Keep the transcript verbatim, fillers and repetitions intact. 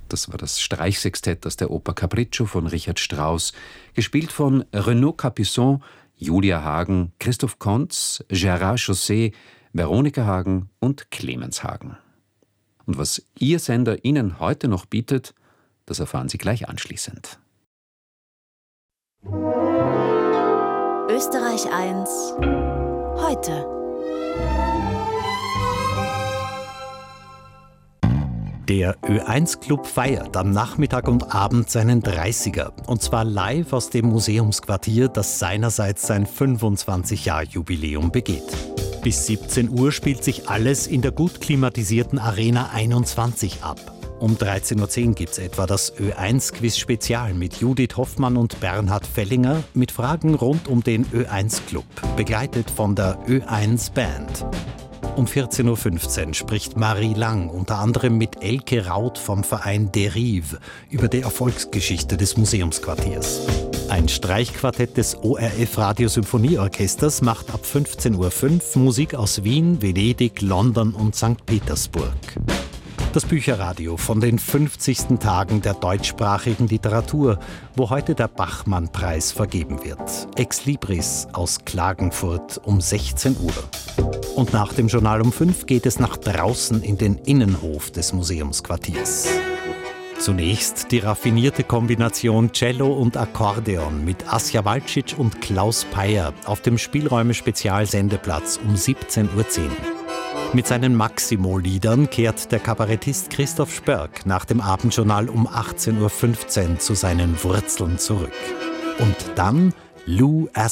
Das war das Streichsextett aus der Oper Capriccio von Richard Strauss, gespielt von Renaud Capuçon, Julia Hagen, Christoph Kontz, Gérard Chausset, Veronika Hagen und Clemens Hagen. Und was Ihr Sender Ihnen heute noch bietet, das erfahren Sie gleich anschließend. Österreich eins heute. Der Ö eins Club feiert am Nachmittag und Abend seinen dreißiger. Und zwar live aus dem Museumsquartier, das seinerseits sein fünfundzwanzig-Jahr-Jubiläum begeht. Bis siebzehn Uhr spielt sich alles in der gut klimatisierten Arena einundzwanzig ab. Um dreizehn Uhr zehn gibt es etwa das Ö eins Quiz Spezial mit Judith Hoffmann und Bernhard Fellinger mit Fragen rund um den Ö eins Club, begleitet von der Ö eins Band. Um vierzehn Uhr fünfzehn spricht Marie Lang unter anderem mit Elke Raut vom Verein Derive über die Erfolgsgeschichte des Museumsquartiers. Ein Streichquartett des O R F Radiosymphonieorchesters macht ab fünfzehn Uhr fünf Musik aus Wien, Venedig, London und Sankt Petersburg. Das Bücherradio von den fünfzigsten Tagen der deutschsprachigen Literatur, wo heute der Bachmann-Preis vergeben wird. Ex Libris aus Klagenfurt um sechzehn Uhr. Und nach dem Journal um fünf geht es nach draußen in den Innenhof des Museumsquartiers. Zunächst die raffinierte Kombination Cello und Akkordeon mit Asja Walcic und Klaus Peyer auf dem Spielräume-Spezialsendeplatz um siebzehn Uhr zehn. Mit seinen Maximo-Liedern kehrt der Kabarettist Christoph Spörk nach dem Abendjournal um achtzehn Uhr fünfzehn zu seinen Wurzeln zurück. Und dann Lou